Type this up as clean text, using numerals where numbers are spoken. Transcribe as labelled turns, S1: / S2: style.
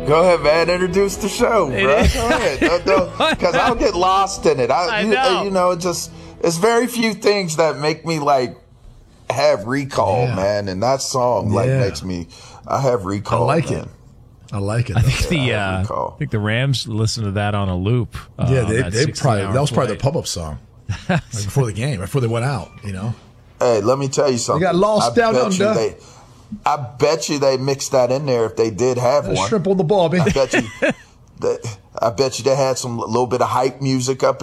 S1: Go ahead, man. Introduce the show, bro. Go ahead. Because I'll get lost in it.
S2: I know.
S1: You know, it's very few things that make me like have recall, man. And that song makes me. I have recall.
S3: I like
S1: man.
S3: it. I like it.
S2: I think the Rams listen to that on a loop.
S3: They probably that was probably their pop-up song like before the game, before they went out. You know.
S1: Hey, let me tell you something.
S3: They got lost down under.
S1: I bet you they mixed that in there if they did have one.
S3: Shrimp on the ball, man.
S1: I bet you they had some little bit of hype music up